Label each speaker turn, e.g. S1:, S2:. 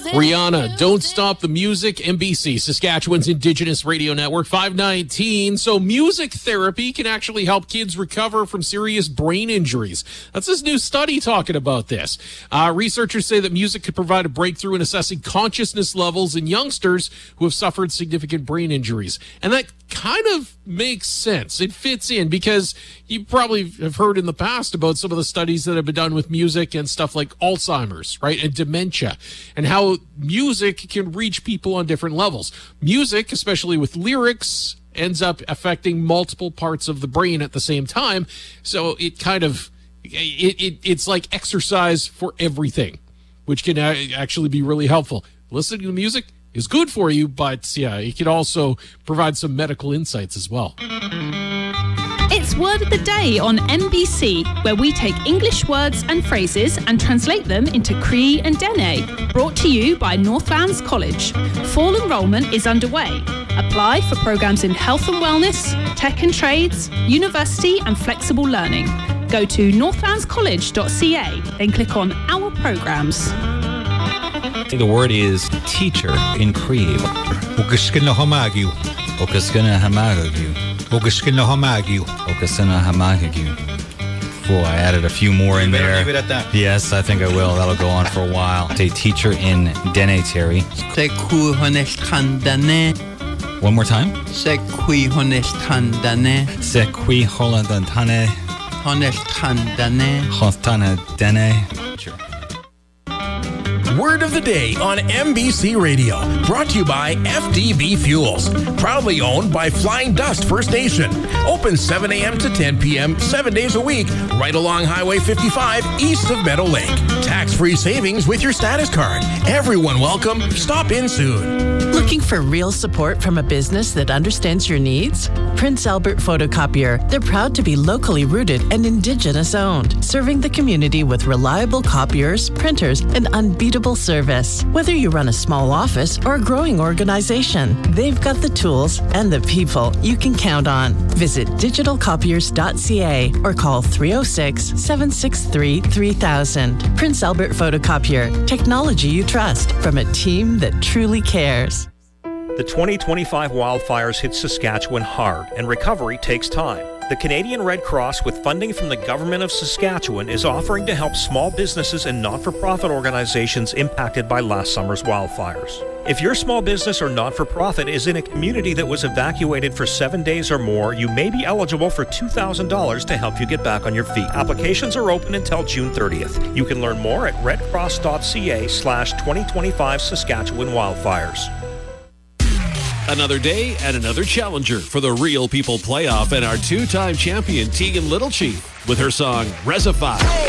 S1: Rihanna, Don't Stop the Music, NBC, Saskatchewan's Indigenous Radio Network, 519. So music therapy can actually help kids recover from serious brain injuries. That's this new study talking about this. Researchers say that music could provide a breakthrough in assessing consciousness levels in youngsters who have suffered significant brain injuries. And that kind of makes sense. It fits in because you probably have heard in the past about some of the studies that have been done with music and stuff like Alzheimer's, right, and dementia, and how music can reach people on different levels. Music, especially with lyrics, ends up affecting multiple parts of the brain at the same time. So it kind of, it's like exercise for everything, which can actually be really helpful. Listening to music is good for you, but yeah, it can also provide some medical insights as well.
S2: It's Word of the Day on NBC, where we take English words and phrases and translate them into Cree and Dene. Brought to you by Northlands College. Fall enrolment is underway. Apply for programs in health and wellness, tech and trades, university and flexible learning. Go to northlandscollege.ca, then click on Our Programs.
S3: The word is teacher in Cree.
S4: Ogaskina Hamagu.
S3: Okaskina Hamagu.
S4: Ogaskina Hamagu.
S3: Okasina Hamagu. Well, I added a few more in there.
S4: Leave it at that.
S3: Yes, I think I will. That'll go on for a while. A teacher in Dene, Terry. One more time.
S5: Sekui honestandane.
S3: Sekui holandantane.
S5: Honestandane.
S3: Hostana Dene.
S6: Word of the Day on NBC Radio. Brought to you by FDB Fuels. Proudly owned by Flying Dust First Nation. Open 7 a.m. to 10 p.m. 7 days a week. Right along Highway 55 east of Meadow Lake. Tax-free savings with your status card. Everyone welcome. Stop in soon.
S7: Looking for real support from a business that understands your needs? Prince Albert Photocopier. They're proud to be locally rooted and Indigenous owned, serving the community with reliable copiers, printers, and unbeatable service. Whether you run a small office or a growing organization, they've got the tools and the people you can count on. Visit digitalcopiers.ca or call 306-763-3000. Prince Albert Photocopier. Technology you trust from a team that truly cares.
S8: The 2025 wildfires hit Saskatchewan hard, and recovery takes time. The Canadian Red Cross, with funding from the Government of Saskatchewan, is offering to help small businesses and not-for-profit organizations impacted by last summer's wildfires. If your small business or not-for-profit is in a community that was evacuated for 7 days or more, you may be eligible for $2,000 to help you get back on your feet. Applications are open until June 30th. You can learn more at redcross.ca/2025 Saskatchewan wildfires.
S1: Another day and another challenger for the Real People Playoff and our two-time champion Tegan Littlechief with her song Resify.